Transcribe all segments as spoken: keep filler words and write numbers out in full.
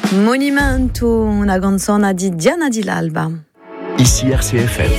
Monumento, una canzone di Diana Di l'Alba. Ici R C F M.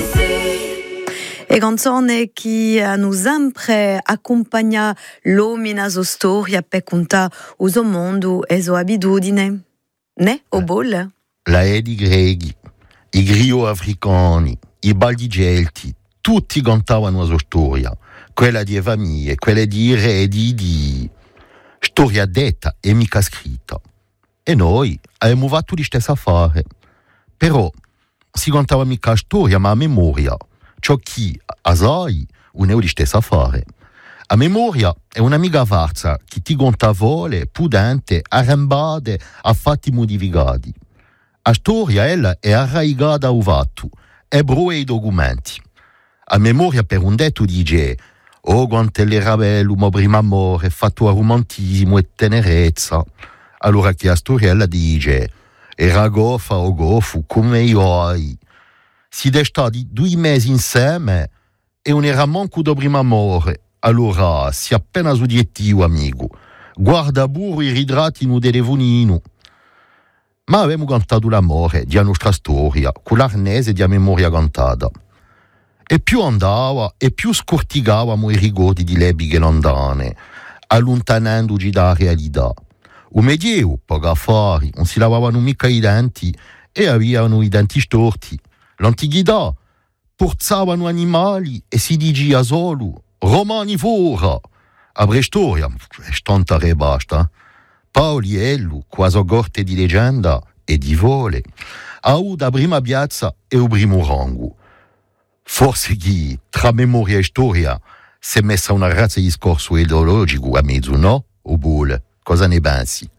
E canzone che hanno sempre accompagna l'uomo a sua storia per contare il suo mondo e le sue abitudini. Ne? O bolle? La è di greci, i griot africani, i baldi gelti, tutti cantavano la sua storia, quella di famiglie, quella di re di di storia detta e mica scritta. E noi abbiamo fatto le stesse affari. Però si cantava mica storia, ma a memoria. Ciò chi a sai non è le stesse affari. A memoria è un'amica farsa che ti conta vole, pudente, arrembate, a fatti modificati. La storia ella è arraigata al fatto, è bro e i documenti. A memoria per un detto dice oh quanto era bello, ma prima amore, fatto a romantismo e tenerezza. Allora che la storiella dice era goffa o goffo come io hai. Si è stati due mesi insieme e non era manco da prima amore. Allora si appena soggettivo amico. Guarda burro i ritratti in un telefonino. Ma abbiamo cantato l'amore di nostra storia con l'arnese di memoria cantata. E più andava e più scortigavamo i ricordi di lebighe lontane, allontanandoci dalla realtà. Un medievo, poco affari, non si lavavano mica i denti e avevano i denti storti. L'antichità porzavano animali e si diceva solo romani fora. A prestoria, stanta e basta. Paoliello, quasi corte di leggenda e di vole, a da prima piazza e o primo rango. Forse chi, tra memoria e storia, si è messa una razza di discorso ideologico a mezzo, no? O bulle? Cosa ne pensi?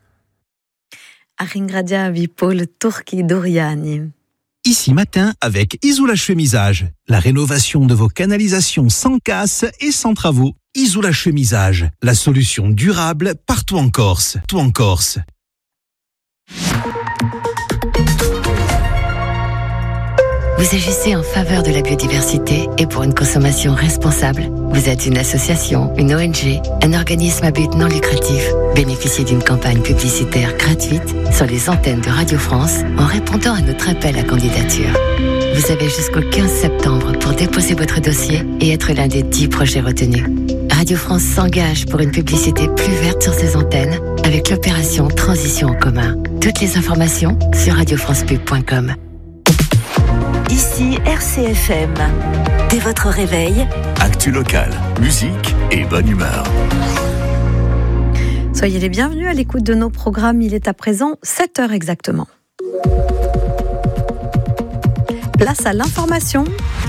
A ringraziavi Paul Turchi Doriani. Ici matin avec Isola Chemisage, la rénovation de vos canalisations sans casse et sans travaux. Isola Chemisage, la solution durable partout en Corse. Tout en Corse. Vous agissez en faveur de la biodiversité et pour une consommation responsable. Vous êtes une association, une O N G, un organisme à but non lucratif. Bénéficiez d'une campagne publicitaire gratuite sur les antennes de Radio France en répondant à notre appel à candidature. Vous avez jusqu'au quinze septembre pour déposer votre dossier et être l'un des dix projets retenus. Radio France s'engage pour une publicité plus verte sur ses antennes avec l'opération Transition en commun. Toutes les informations sur radio france pub point com. Ici R C F M. Dès votre réveil, Actu locale, musique et bonne humeur. Soyez les bienvenus à l'écoute de nos programmes. Il est à présent sept heures exactement. Place à l'information.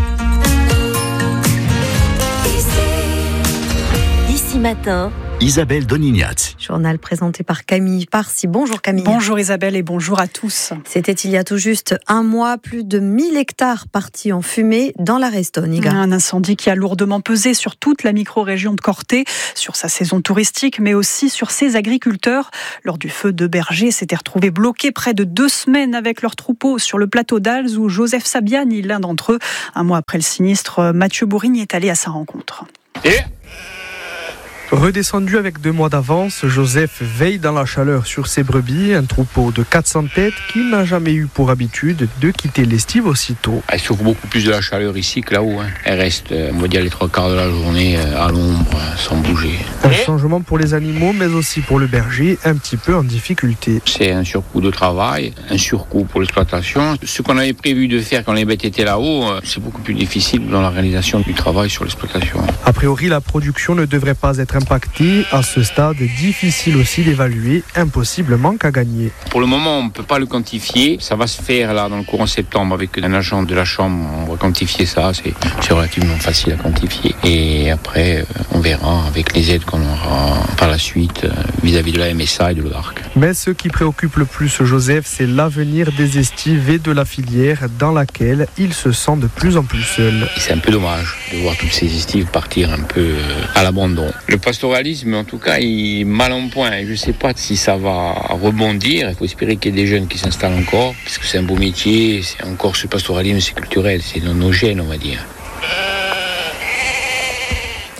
Ici matin, Isabelle Donignat. Journal présenté par Camille Parsi. Bonjour Camille. Bonjour Isabelle et bonjour à tous. C'était il y a tout juste un mois, plus de mille hectares partis en fumée dans la Restoniga. Un incendie qui a lourdement pesé sur toute la micro-région de Corté, sur sa saison touristique, mais aussi sur ses agriculteurs. Lors du feu de Berger, s'étaient retrouvés bloqués près de deux semaines avec leurs troupeaux sur le plateau d'Alze où Joseph Sabiani, l'un d'entre eux, un mois après le sinistre, Mathieu Bourigne est allé à sa rencontre. Et redescendu avec deux mois d'avance, Joseph veille dans la chaleur sur ses brebis, un troupeau de quatre cents têtes qui n'a jamais eu pour habitude de quitter l'estive aussitôt. Elle souffre beaucoup plus de la chaleur ici que là-haut. Hein. Elle reste, on va dire, les trois quarts de la journée à l'ombre, sans bouger. Un changement pour les animaux, mais aussi pour le berger, un petit peu en difficulté. C'est un surcoût de travail, un surcoût pour l'exploitation. Ce qu'on avait prévu de faire quand les bêtes étaient là-haut, c'est beaucoup plus difficile dans la réalisation du travail sur l'exploitation. A priori, la production ne devrait pas être impacté. À ce stade, difficile aussi d'évaluer, impossible manque à gagner. Pour le moment, on ne peut pas le quantifier. Ça va se faire là dans le courant septembre avec un agent de la Chambre. On va quantifier ça. C'est, c'est relativement facile à quantifier. Et après, on verra avec les aides qu'on aura par la suite vis-à-vis de la M S A et de l'O D A R C. Mais ce qui préoccupe le plus Joseph, c'est l'avenir des estives et de la filière dans laquelle il se sent de plus en plus seul. Et c'est un peu dommage de voir toutes ces estives partir un peu à l'abandon. Le pastoralisme, en tout cas, il est mal en point. Je ne sais pas si ça va rebondir. Il faut espérer qu'il y ait des jeunes qui s'installent encore, parce que c'est un beau métier. C'est encore ce pastoralisme, c'est culturel, c'est dans nos gènes, on va dire.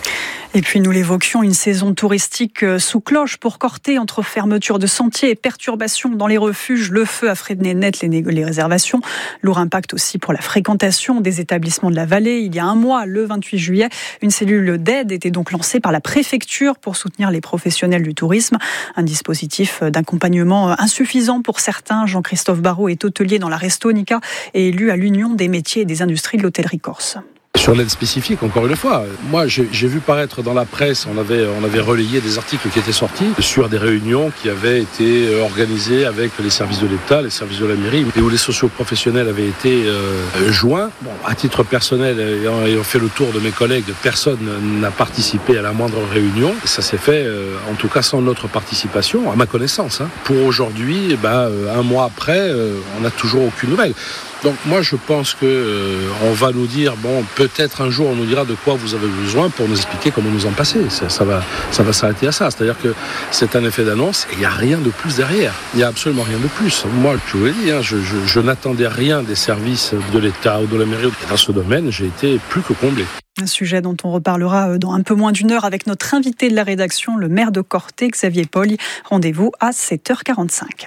Et puis nous l'évoquions, une saison touristique sous cloche pour Corté, entre fermeture de sentiers et perturbations dans les refuges. Le feu a freiné net les, né- les réservations. Lourd impact aussi pour la fréquentation des établissements de la vallée. Il y a un mois, le vingt-huit juillet, une cellule d'aide était donc lancée par la préfecture pour soutenir les professionnels du tourisme. Un dispositif d'accompagnement insuffisant pour certains. Jean-Christophe Barrault est hôtelier dans la Restonica et élu à l'Union des métiers et des industries de l'hôtellerie corse. Sur l'aide spécifique, encore une fois, moi j'ai, j'ai vu paraître dans la presse, on avait, on avait relayé des articles qui étaient sortis sur des réunions qui avaient été organisées avec les services de l'État, les services de la mairie, et où les socioprofessionnels avaient été euh, joints. Bon, à titre personnel, ayant, ayant fait le tour de mes collègues, personne n'a participé à la moindre réunion. Et ça s'est fait, euh, en tout cas sans notre participation, à ma connaissance. Hein. Pour aujourd'hui, eh ben, euh, un mois après, euh, on n'a toujours aucune nouvelle. Donc moi je pense que euh, on va nous dire, bon, peut-être un jour on nous dira de quoi vous avez besoin pour nous expliquer comment nous en passer. Ça, ça va, ça va s'arrêter à ça. C'est-à-dire que c'est un effet d'annonce et il n'y a rien de plus derrière. Il n'y a absolument rien de plus. Moi, je vous l'ai dit, hein, je, je, je n'attendais rien des services de l'État ou de la mairie. Et dans ce domaine, j'ai été plus que comblé. Un sujet dont on reparlera dans un peu moins d'une heure avec notre invité de la rédaction, le maire de Corté, Xavier Pogli. Rendez-vous à sept heures quarante-cinq.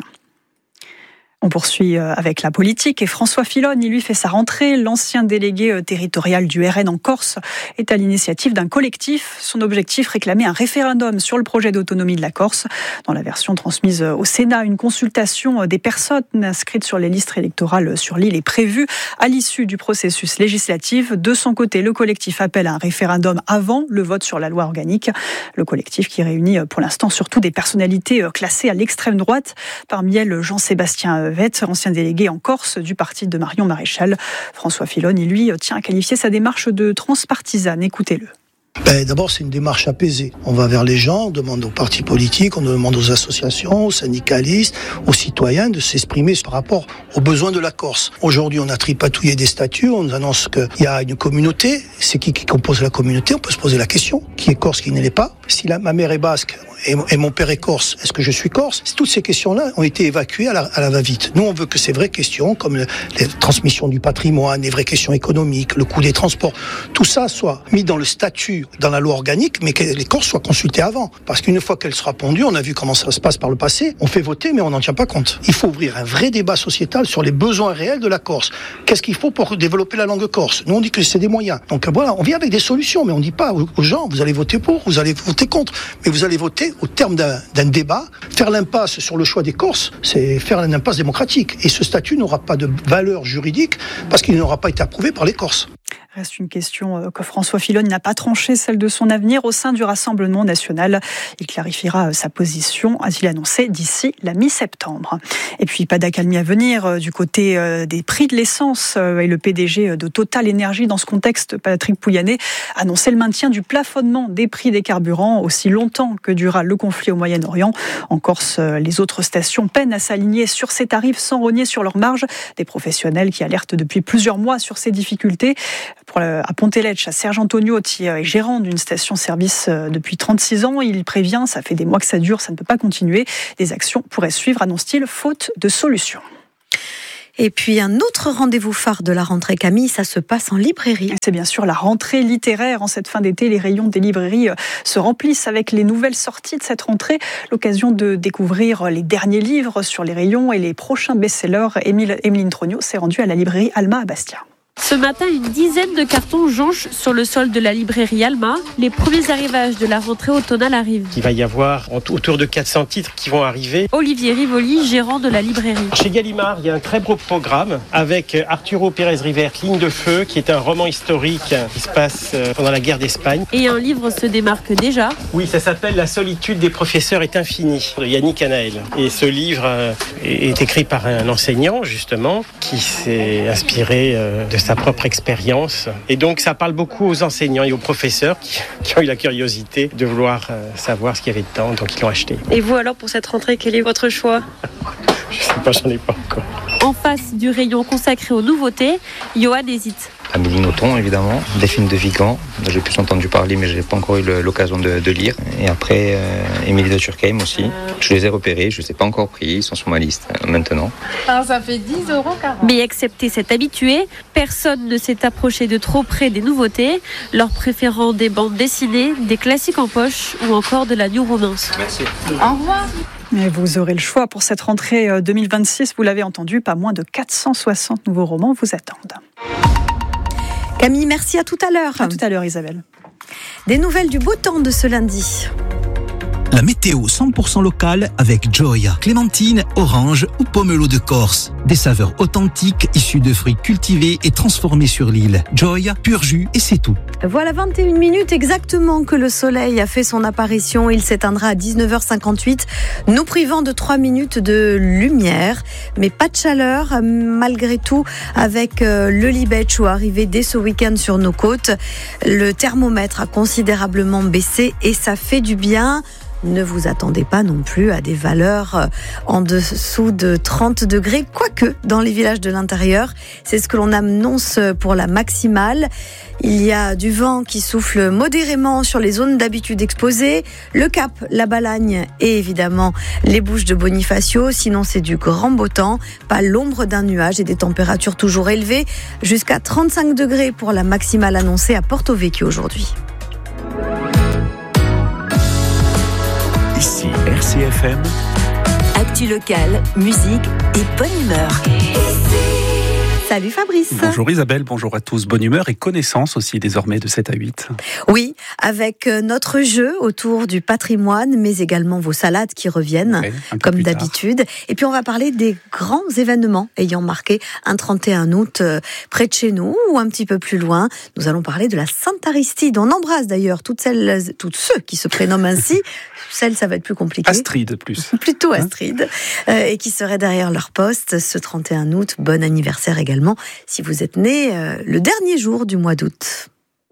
On poursuit avec la politique et François Filon, il lui fait sa rentrée. L'ancien délégué territorial du R N en Corse est à l'initiative d'un collectif. Son objectif, réclamer un référendum sur le projet d'autonomie de la Corse. Dans la version transmise au Sénat, une consultation des personnes inscrites sur les listes électorales sur l'île est prévue à l'issue du processus législatif. De son côté, le collectif appelle à un référendum avant le vote sur la loi organique. Le collectif qui réunit pour l'instant surtout des personnalités classées à l'extrême droite. Parmi elles, Jean-Sébastien Vette, ancien délégué en Corse du parti de Marion Maréchal. François Filon, lui, tient à qualifier sa démarche de transpartisane. Écoutez-le. Ben, d'abord, c'est une démarche apaisée. On va vers les gens, on demande aux partis politiques, on demande aux associations, aux syndicalistes, aux citoyens de s'exprimer par rapport aux besoins de la Corse. Aujourd'hui, on a tripatouillé des statuts, on nous annonce qu'il y a une communauté. C'est qui qui compose la communauté? On peut se poser la question. Qui est corse, qui ne l'est pas? Si la, ma mère est basque et, et mon père est corse, est-ce que je suis corse? Toutes ces questions-là ont été évacuées à la, à la va-vite. Nous, on veut que ces vraies questions, comme le, les transmissions du patrimoine, les vraies questions économiques, le coût des transports, tout ça soit mis dans le statut, dans la loi organique, mais que les Corses soient consultés avant. Parce qu'une fois qu'elle sera pondue, on a vu comment ça se passe par le passé, on fait voter, mais on n'en tient pas compte. Il faut ouvrir un vrai débat sociétal sur les besoins réels de la Corse. Qu'est-ce qu'il faut pour développer la langue corse? Nous, on dit que c'est des moyens. Donc voilà, on vient avec des solutions, mais on ne dit pas aux gens, vous allez voter pour, vous allez voter contre, mais vous allez voter au terme d'un, d'un débat. Faire l'impasse sur le choix des Corses, c'est faire une impasse démocratique. Et ce statut n'aura pas de valeur juridique parce qu'il n'aura pas été approuvé par les Corses. Reste une question que François Filon n'a pas tranchée, celle de son avenir au sein du Rassemblement national. Il clarifiera sa position, a-t-il annoncé, d'ici la mi-septembre. Et puis, pas d'accalmie à venir du côté des prix de l'essence. Et le P D G de Total Énergie, dans ce contexte, Patrick Pouyanné, annonçait le maintien du plafonnement des prix des carburants aussi longtemps que durera le conflit au Moyen-Orient. En Corse, les autres stations peinent à s'aligner sur ces tarifs sans rogner sur leurs marges. Des professionnels qui alertent depuis plusieurs mois sur ces difficultés. Pour le, à Ponteletch, à Serge Antonio, qui est gérant d'une station-service depuis trente-six ans, il prévient, ça fait des mois que ça dure, ça ne peut pas continuer. Des actions pourraient suivre, annonce-t-il, faute de solution. Et puis un autre rendez-vous phare de la rentrée, Camille, ça se passe en librairie. C'est bien sûr la rentrée littéraire. En cette fin d'été, les rayons des librairies se remplissent avec les nouvelles sorties de cette rentrée. L'occasion de découvrir les derniers livres sur les rayons et les prochains best-sellers. Émeline Trogno s'est rendue à la librairie Alma à Bastia. Ce matin, une dizaine de cartons jonchent sur le sol de la librairie Alma. Les premiers arrivages de la rentrée automnale arrivent. Il va y avoir autour de quatre cents titres qui vont arriver. Olivier Rivoli, gérant de la librairie. Chez Gallimard, il y a un très beau programme avec Arturo Pérez-Rivert, Ligne de feu, qui est un roman historique qui se passe pendant la guerre d'Espagne. Et un livre se démarque déjà. Oui, ça s'appelle La solitude des professeurs est infinie, de Yannick Anaël. Et ce livre est écrit par un enseignant, justement, qui s'est inspiré de sa propre expérience. Et donc, ça parle beaucoup aux enseignants et aux professeurs qui, qui ont eu la curiosité de vouloir euh, savoir ce qu'il y avait dedans, donc ils l'ont acheté. Et vous, alors, pour cette rentrée, quel est votre choix? Je sais pas, j'en ai pas encore. En face du rayon consacré aux nouveautés, Johan hésite. Amélie Nothomb, évidemment, Delphine de Vigan, dont j'ai plus entendu parler, mais je n'ai pas encore eu le, l'occasion de, de lire. Et après, euh, Émilie de Turckheim aussi. Je les ai repérés, je ne les ai pas encore pris, ils sont sur ma liste euh, maintenant. Alors, ça fait dix euros quarante. Mais excepté cet habitué, personne ne s'est approché de trop près des nouveautés, leur préférant des bandes dessinées, des classiques en poche ou encore de la new romance. Merci. Au revoir. Et vous aurez le choix pour cette rentrée deux mille vingt-six, vous l'avez entendu, pas moins de quatre cent soixante nouveaux romans vous attendent. Camille, merci, à tout à l'heure. À tout à l'heure, Isabelle. Des nouvelles du beau temps de ce lundi. La météo cent pour cent locale avec Joya, clémentine, orange ou pomelo de Corse. Des saveurs authentiques issues de fruits cultivés et transformés sur l'île. Joya, pur jus et c'est tout. Voilà vingt et une minutes exactement que le soleil a fait son apparition. Il s'éteindra à dix-neuf heures cinquante-huit, nous privant de trois minutes de lumière. Mais pas de chaleur, malgré tout, avec le Libeccio arrivé dès ce week-end sur nos côtes. Le thermomètre a considérablement baissé et ça fait du bien. Ne vous attendez pas non plus à des valeurs en dessous de trente degrés, quoique dans les villages de l'intérieur, c'est ce que l'on annonce pour la maximale. Il y a du vent qui souffle modérément sur les zones d'habitude exposées, le Cap, la Balagne et évidemment les Bouches de Bonifacio. Sinon, c'est du grand beau temps, pas l'ombre d'un nuage et des températures toujours élevées, jusqu'à trente-cinq degrés pour la maximale annoncée à Porto Vecchio aujourd'hui. Ici R C F M. Actu locale, musique et bonne humeur. Salut Fabrice. Bonjour Isabelle, bonjour à tous. Bonne humeur et connaissance aussi désormais de sept à huit. Oui, avec notre jeu autour du patrimoine, mais également vos salades qui reviennent, ouais, comme d'habitude. Tard. Et puis on va parler des grands événements ayant marqué un trente et un août euh, près de chez nous ou un petit peu plus loin. Nous allons parler de la Sainte Aristide. On embrasse d'ailleurs toutes celles, toutes ceux qui se prénomment ainsi. Celles, ça va être plus compliqué. Astrid plus. Plutôt Astrid. Hein euh, et qui seraient derrière leur poste ce trente et un août. Bon anniversaire également si vous êtes né euh, le dernier jour du mois d'août.